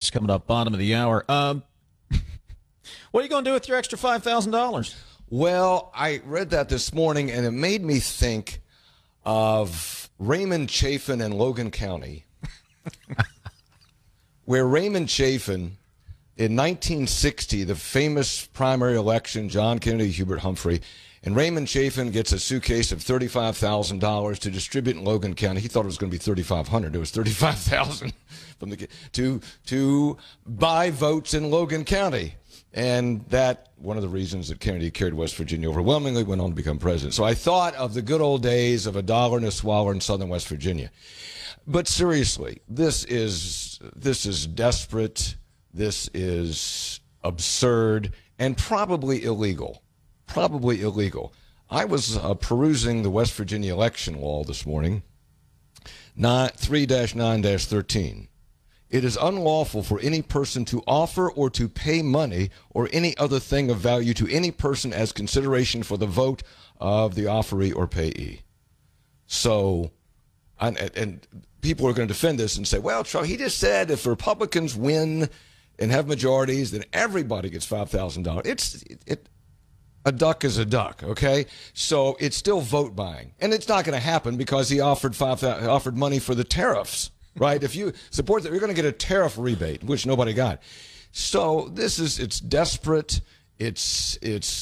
takes coming up bottom of the hour. What are you going to do with your extra $5,000? Well, I read that this morning, and it made me think of Raymond Chafin and Logan County, where Raymond Chafin, in 1960, the famous primary election, John Kennedy, Hubert Humphrey, and Raymond Chafin gets a suitcase of $35,000 to distribute in Logan County. He thought it was going to be $3,500. It was $35,000 from the to buy votes in Logan County. And that, one of the reasons that Kennedy carried West Virginia overwhelmingly, went on to become president. So I thought of the good old days of $1 and a swallow in southern West Virginia. But seriously, this is desperate, this is absurd, and probably illegal. Probably illegal. I was perusing the West Virginia election law this morning, 3-9-13. It is unlawful for any person to offer or to pay money or any other thing of value to any person as consideration for the vote of the offeree or payee. So, and people are going to defend this and say, well, Charlie, he just said if Republicans win and have majorities, then everybody gets $5,000. A duck is a duck, okay? So it's still vote buying. And it's not going to happen because he offered money for the tariffs. Right? If you support that, you're going to get a tariff rebate, which nobody got. So it's desperate, it's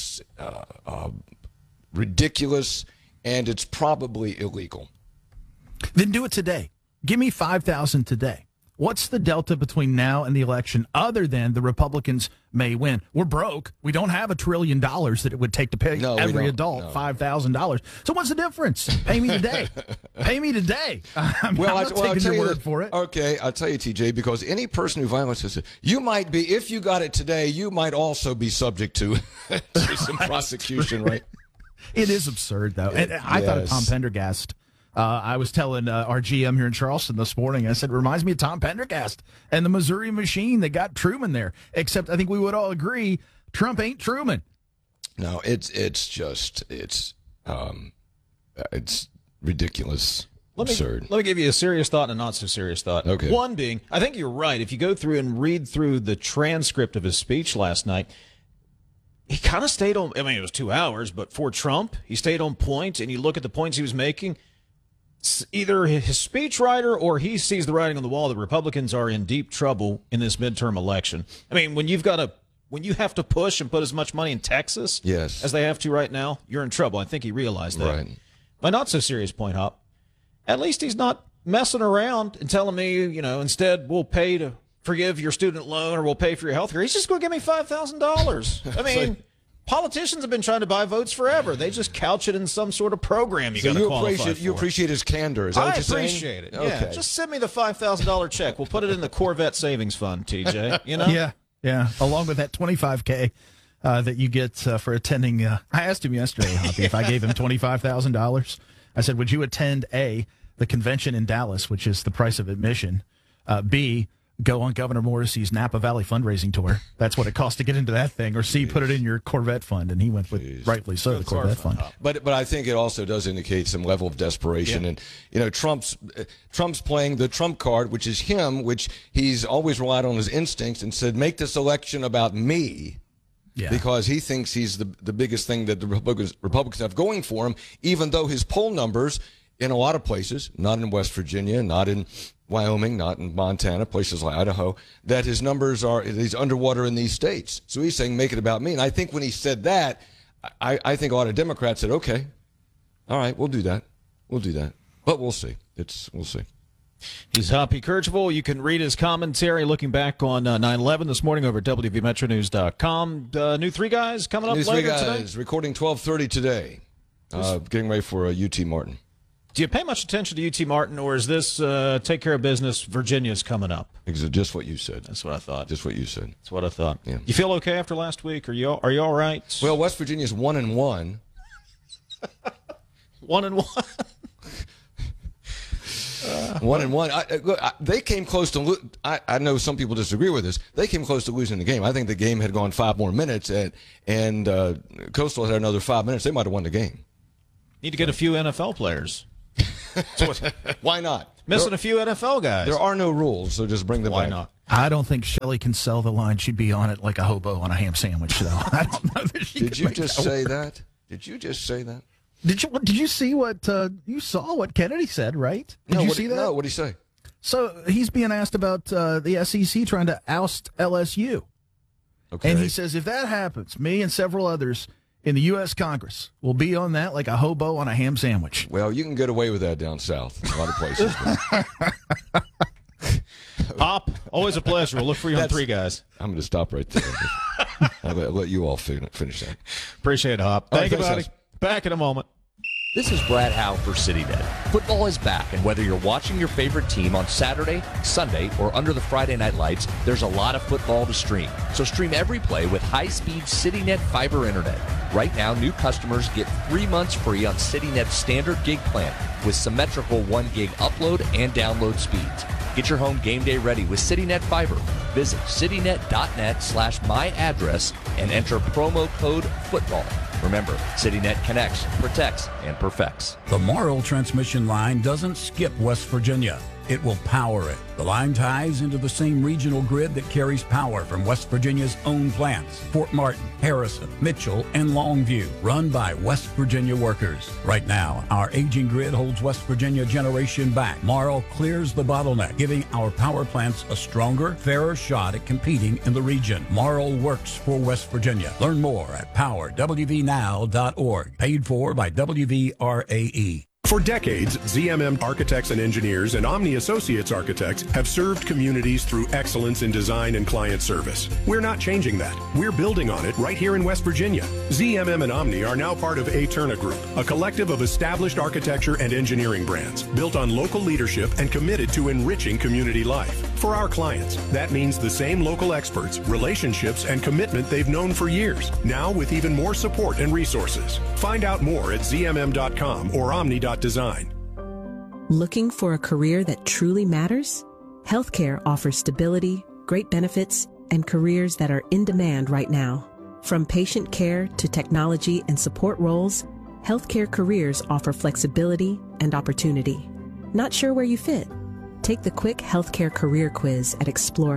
ridiculous, and it's probably illegal. Then do it today. Give me $5,000 today. What's the delta between now and the election other than the Republicans may win? We're broke. We don't have $1 trillion that it would take to pay every adult $5,000. So what's the difference? Pay me today. Pay me today. I'm not taking your word for it. Okay, I'll tell you, TJ, because any person who violates this, you might be, if you got it today, you might also be subject to some prosecution, right? It is absurd, though. And I thought of Tom Pendergast. I was telling our GM here in Charleston this morning, I said, it reminds me of Tom Pendergast and the Missouri Machine that got Truman there. Except I think we would all agree Trump ain't Truman. No, it's ridiculous. Absurd. Let me give you a serious thought and a not so serious thought. Okay. One being, I think you're right. If you go through and read through the transcript of his speech last night, he kind of stayed on, I mean, it was 2 hours, but for Trump, he stayed on point, and you look at the points he was making, either his speechwriter or he sees the writing on the wall that Republicans are in deep trouble in this midterm election. I mean, when you have to push and put as much money in Texas as they have to right now, you're in trouble. I think he realized that. Right. My not so serious point, Hop, at least he's not messing around and telling me, instead we'll pay to forgive your student loan or we'll pay for your health care. He's just going to give me $5,000. I mean, politicians have been trying to buy votes forever. They just couch it in some sort of program you appreciate his candor. Is that what you're saying? I appreciate it. Okay. Yeah, just send me the $5,000 check. We'll put it in the Corvette Savings Fund, TJ. Yeah. Along with that $25K that you get for attending. I asked him yesterday, Hoppy, if I gave him $25,000. I said, would you attend A, the convention in Dallas, which is the price of admission, B, go on Governor Morrissey's Napa Valley fundraising tour. That's what it costs to get into that thing. Or C, put it in your Corvette fund. And he went with, rightfully so, the Corvette fund. But I think it also does indicate some level of desperation. Yeah. And, Trump's playing the Trump card, which is him, which he's always relied on his instincts and said, make this election about me. Yeah. Because he thinks he's the biggest thing that the Republicans have going for him, even though his poll numbers in a lot of places, not in West Virginia, not in Wyoming, not in Montana, places like Idaho, that his numbers he's underwater in these states. So he's saying, make it about me. And I think when he said that, I think a lot of Democrats said, okay, all right, we'll do that. But we'll see. We'll see. He's Hoppy Kercheval. You can read his commentary looking back on 9/11 this morning over at WVMetroNews.com. New Three Guys coming up later today. New Three Guys, recording 12:30 today. Getting ready for UT Martin. Do you pay much attention to UT Martin, or is this take care of business? Virginia's coming up. Just what you said. That's what I thought. Just what you said. That's what I thought. Yeah. You feel okay after last week? Are you all right? Well, West Virginia's 1-1. 1-1. 1-1. They came close to. I know some people disagree with this. They came close to losing the game. I think the game had gone 5 more minutes, and Coastal had another 5 minutes. They might have won the game. Need to get a few NFL players. Why not? Missing a few NFL guys. There are no rules, so just bring them Why back. not? I don't think Shelley can sell the line. She'd be on it like a hobo on a ham sandwich, though. I don't know that she Did could you make just that say work. that? Did you just say that? Did you see what you saw what Kennedy said, right? Did you see that? No, what did he say? So he's being asked about the SEC trying to oust LSU. Okay. And he says, if that happens, me and several others in the U.S. Congress will be on that like a hobo on a ham sandwich. Well, you can get away with that down south in a lot of places. Pop, always a pleasure. We'll look for you on Three Guys. I'm going to stop right there. I'll let you all finish that. Appreciate it, Hop. All right, Thank you, thanks, buddy. guys. Back in a moment. This is Brad Howe for CityNet. Football is back, and whether you're watching your favorite team on Saturday, Sunday, or under the Friday night lights, there's a lot of football to stream. So stream every play with high-speed CityNet fiber internet. Right now, new customers get 3 months free on CityNet's standard gig plan with symmetrical 1 gig upload and download speeds. Get your home game day ready with CityNet Fiber. Visit citynet.net/myaddress and enter promo code FOOTBALL. Remember, CityNet connects, protects, and perfects. The Marl transmission line doesn't skip West Virginia. It will power it. The line ties into the same regional grid that carries power from West Virginia's own plants, Fort Martin, Harrison, Mitchell, and Longview, run by West Virginia workers. Right now, our aging grid holds West Virginia generation back. Marl clears the bottleneck, giving our power plants a stronger, fairer shot at competing in the region. Marl works for West Virginia. Learn more at powerwvnow.org. Paid for by WVRAE. For decades, ZMM Architects and Engineers and Omni Associates Architects have served communities through excellence in design and client service. We're not changing that. We're building on it right here in West Virginia. ZMM and Omni are now part of Aeterna Group, a collective of established architecture and engineering brands built on local leadership and committed to enriching community life. For our clients, that means the same local experts, relationships, and commitment they've known for years, now with even more support and resources. Find out more at zmm.com or omni.design. Looking for a career that truly matters? Healthcare offers stability, great benefits, and careers that are in demand right now. From patient care to technology and support roles, healthcare careers offer flexibility and opportunity. Not sure where you fit? Take the quick healthcare career quiz at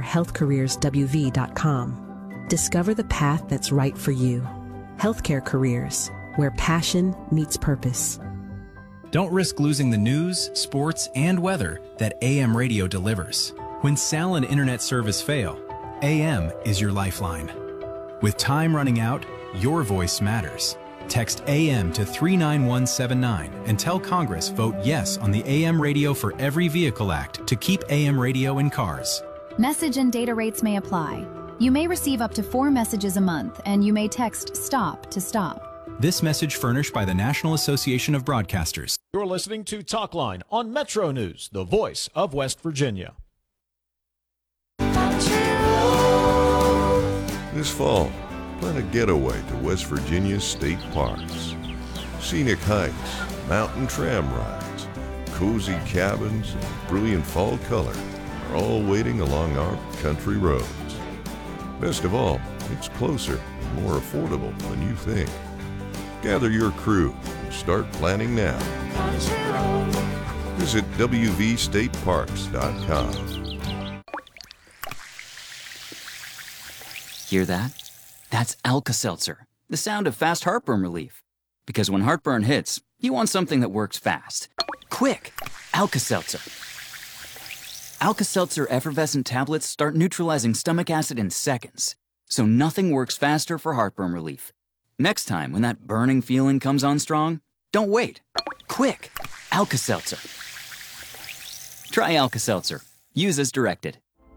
explorehealthcareerswv.com. Discover the path that's right for you. Healthcare careers, where passion meets purpose. Don't risk losing the news, sports, and weather that AM radio delivers. When cell and internet service fail, AM is your lifeline. With time running out, your voice matters. Text AM to 39179 and tell Congress vote yes on the AM Radio for Every Vehicle Act to keep AM radio in cars. Message and data rates may apply. You may receive up to 4 messages a month, and you may text STOP to stop. This message furnished by the National Association of Broadcasters. You're listening to Talkline on Metro News, the voice of West Virginia. This fall, plan a getaway to West Virginia's state parks. Scenic hikes, mountain tram rides, cozy cabins, and brilliant fall color are all waiting along our country roads. Best of all, it's closer and more affordable than you think. Gather your crew and start planning now. Visit wvstateparks.com. Hear that? That's Alka-Seltzer, the sound of fast heartburn relief. Because when heartburn hits, you want something that works fast. Quick! Alka-Seltzer. Alka-Seltzer effervescent tablets start neutralizing stomach acid in seconds. So nothing works faster for heartburn relief. Next time, when that burning feeling comes on strong, don't wait. Quick! Alka-Seltzer. Try Alka-Seltzer. Use as directed.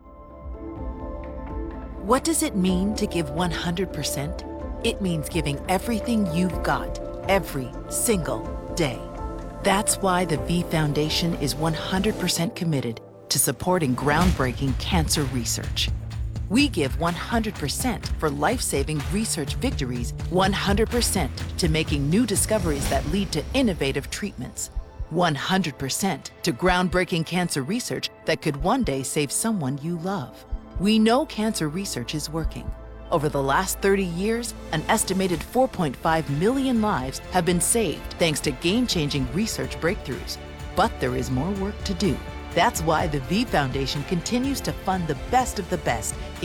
What does it mean to give 100%? It means giving everything you've got, every single day. That's why the V Foundation is 100% committed to supporting groundbreaking cancer research. We give 100% for life-saving research victories, 100% to making new discoveries that lead to innovative treatments, 100% to groundbreaking cancer research that could one day save someone you love. We know cancer research is working. Over the last 30 years, an estimated 4.5 million lives have been saved thanks to game-changing research breakthroughs. But there is more work to do. That's why the V Foundation continues to fund the best of the best